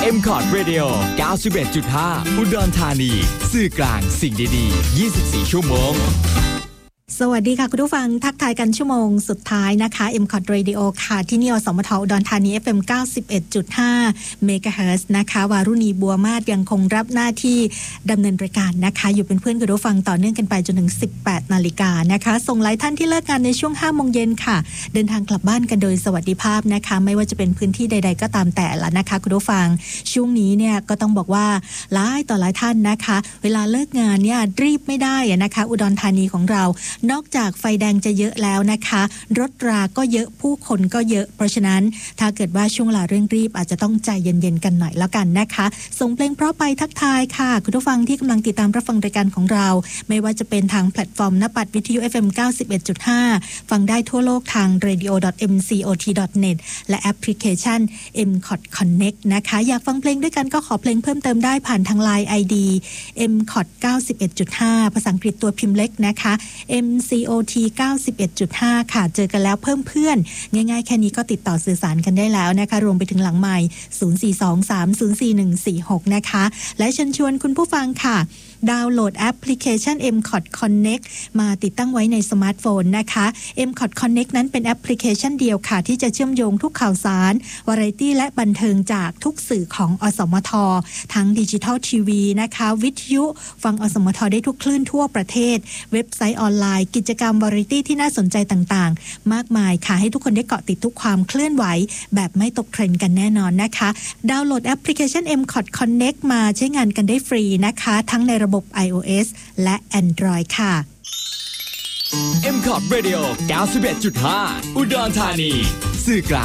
M-Cod Radio 91.5 อุดรธานีสื่อกลางสิ่งดีๆ24 ชั่วโมงสวัสดีค่ะคุณผู้ฟังทักทายกันชั่วโมงสุดท้ายนะคะ M-Cod Radio ค่ะที่นี่อสมทอุดรธานี FM 91.5 เมกะเฮิรตซ์นะคะวารุณีบัวมาศยังคงรับหน้าที่ดำเนินรายการนะคะอยู่เป็นเพื่อนคุณผู้ฟังต่อเนื่องกันไปจนถึง 18 นาฬิกานะคะส่งหลายท่านที่เลิกงานในช่วง 5 โมงเย็นค่ะเดินทางกลับบ้านกันโดยสวัสดิภาพนะคะไม่ว่าจะเป็นพื้นที่ใดๆก็ตามแต่ละนะคะคุณผู้ฟังช่วงนี้เนี่ยก็ต้องบอกว่าหลายต่อหลายท่านนะคะเวลาเลิกงานเนี่ยรีบไม่ได้นะคะอุดรธานีของเรานอกจากไฟแดงจะเยอะแล้วนะคะรถราก็เยอะผู้คนก็เยอะเพราะฉะนั้นถ้าเกิดว่าช่วงเวลาเร่งรีบอาจจะต้องใจเย็นๆกันหน่อยแล้วกันนะคะส่งเพลงเพราะไปทักทายค่ะคุณผู้ฟังที่กำลังติดตามรับฟังรายการของเราไม่ว่าจะเป็นทางแพลตฟอร์มนปัดวิทยุ FM 91.5 ฟังได้ทั่วโลกทาง radio.mcot.net และแอปพลิเคชัน M-Cod Connect นะคะอยากฟังเพลงด้วยกันก็ขอเพลงเพิ่มเติมได้ผ่านทาง LINE ID M-Cod 91.5 ภาษาอังกฤษตัวพิมพ์เล็กนะคะ MCOT 91.5 ค่ะเจอกันแล้วเพิ่มเพื่อนง่ายๆแค่นี้ก็ติดต่อสื่อสารกันได้แล้วนะคะรวมไปถึงหลังไมค์0423041146นะคะและเชิญชวนคุณผู้ฟังค่ะดาวน์โหลดแอปพลิเคชัน M-Cod Connect มาติดตั้งไว้ในสมาร์ทโฟนนะคะ M-Cod Connect นั้นเป็นแอปพลิเคชันเดียวค่ะที่จะเชื่อมโยงทุกข่าวสารวาไรตี้และบันเทิงจากทุกสื่อของอสมททั้งดิจิทัลทีวีนะคะวิทยุฟังอสมทได้ทุกคลื่นทั่วประเทศเว็บไซต์ออนไลน์กิจกรรมวาไรตี้ที่น่าสนใจต่างๆมากมายค่ะให้ทุกคนได้เกาะติดทุกความเคลื่อนไหวแบบไม่ตกเทรนด์กันแน่นอนนะคะดาวน์โหลดแอปพลิเคชัน M-Cod Connect มาใช้งานกันได้ฟรีนะคะทั้งในระบบ iOS และ Android ค่ะ M-Cod Radio 91.5 อุดรธานีสื่อกลาง